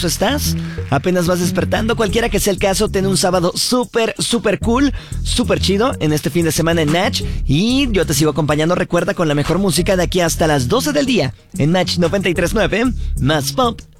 eso estás? ¿Apenas vas despertando? Cualquiera que sea el caso, ten un sábado súper cool, súper chido en este fin de semana en Natch. Y yo te sigo acompañando, recuerda, con la mejor música de aquí hasta las 12 del día en Natch 93.9, más pop